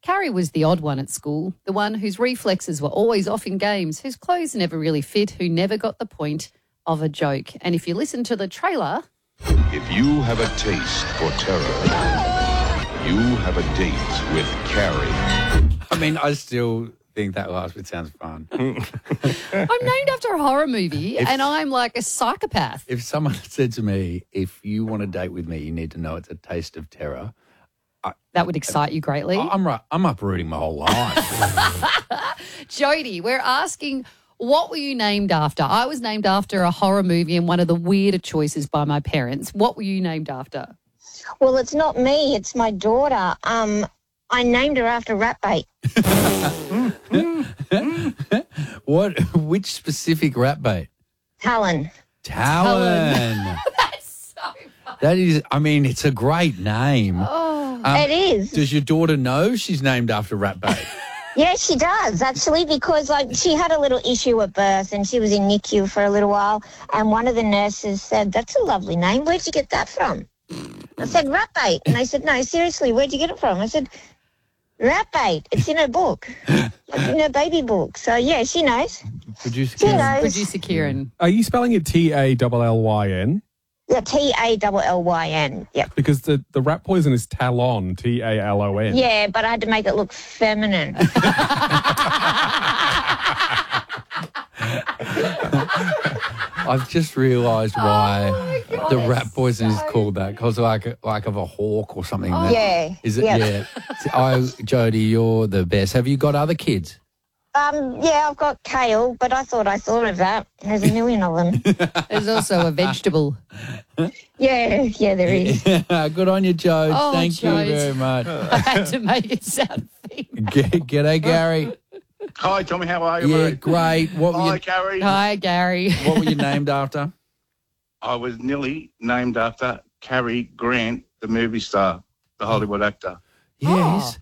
Carrie was the odd one at school, the one whose reflexes were always off in games, whose clothes never really fit, who never got the point of a joke. And if you listen to the trailer... If you have a taste for terror, you have a date with Carrie. I mean, I still think that last bit sounds fun. I'm named after a horror movie and I'm like a psychopath. If someone said to me, if you want a date with me, you need to know it's a taste of terror. That would excite you greatly. I'm uprooting my whole life. Jody, we're asking, what were you named after? I was named after a horror movie and one of the weirder choices by my parents. What were you named after? Well, it's not me. It's my daughter. I named her after Rat Bait. Which specific rat bait? Talon. Talon. That's so funny. That is, I mean, it's a great name. It is. Does your daughter know she's named after rat bait? Yeah, she does, actually, because she had a little issue at birth and she was in NICU for a little while, and one of the nurses said, "That's a lovely name. Where'd you get that from?" I said, "Rat Bait." And they said, "No, seriously, where'd you get it from?" I said, "Rat Bait. It's in her book, like in her baby book." So, yeah, she knows. Producer She Karen. knows. Producer Kieran. Are you spelling it Tallyn? Yeah, Tallyn. Yep. Because the rat poison is Talon, Talon. Yeah, but I had to make it look feminine. I've just realised why the rat poison is called that, because like of a hawk or something. Yeah. Is it? Yep. Yeah. Jody, you're the best. Have you got other kids? Yeah, I've got kale, but I thought of that. There's a million of them. There's also a vegetable. Yeah, there is. Good on you, Jode. Oh, Thank you Jode. very much. I had to make it sound female. G'day, Gary. Hi, Tommy. How are you, Yeah, mate? great. Hi, Carrie. Hi, Gary. What were you named after? I was nearly named after Cary Grant, the movie star, the Hollywood actor. Yes,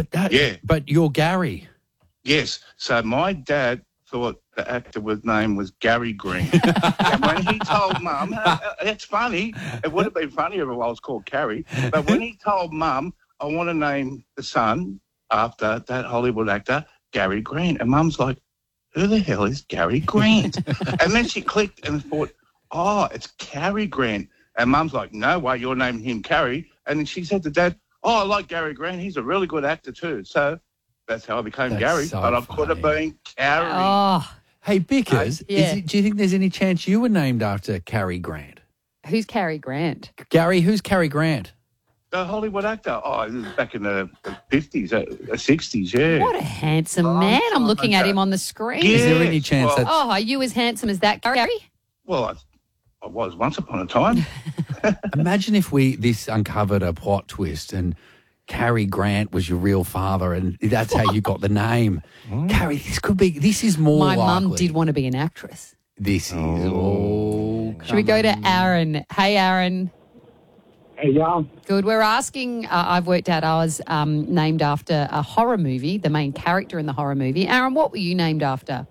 but you're Gary. Yes. So my dad thought the actor name was Gary Green. And when he told Mum, it's funny. It would have been funnier if I was called Carrie. But when he told Mum, I want to name the son after that Hollywood actor, Gary Grant. And Mum's like, who the hell is Gary Grant? And then she clicked and thought, oh, it's Cary Grant. And Mum's like, no way, you're naming him Carrie. And then she said to Dad, oh, I like Gary Grant. He's a really good actor too. So that's how I became Gary. So but I could have been Carrie. Oh, Hey, Bickers, Yeah. do you think there's any chance you were named after Cary Grant? who's Cary Grant? Gary, who's Cary Grant? The Hollywood actor. Oh, this is back in the 50s, 60s, yeah. What a handsome man. I'm looking at him on the screen. Yeah. Is there any chance well- that... Oh, are you as handsome as that, Gary? Well, I was once upon a time. Imagine if this uncovered a plot twist and Cary Grant was your real father and that's how you got the name. Cary, this is more My likely. mum did want to be an actress. This is all... Should we go to Aaron? Hey, Aaron. Hey, yeah. Good. We're asking, I've worked out I was named after a horror movie, the main character in the horror movie. Aaron, what were you named after?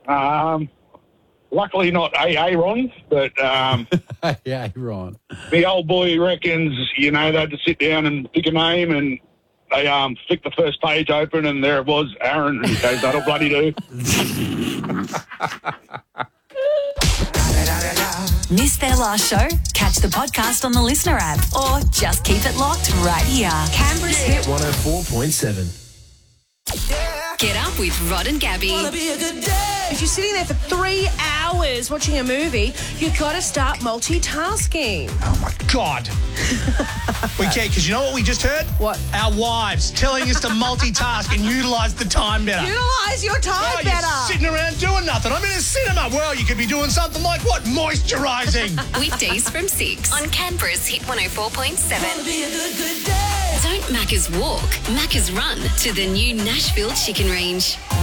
Luckily not Aaron, but Yeah, Ron. the old boy reckons, they had to sit down and pick a name, and they flicked the first page open, and there it was, Aaron. And he goes, that'll bloody do. Missed their last show? Catch the podcast on the Listener app or just keep it locked right here. Canberra's Hit 104.7. Get Up with Rod and Gabby. If you're sitting there for 3 hours watching a movie, you've got to start multitasking. Oh, my God. We can't, because you know what we just heard? What? Our wives telling us to multitask and utilise the time better. Utilise your time You're better. sitting around doing nothing. I'm in a cinema. Well, you could be doing something like what? Moisturising. Weekdays from 6 on Canberra's Hit 104.7. Don't Macca's walk, Macca's run to the new Nashville Chicken Range.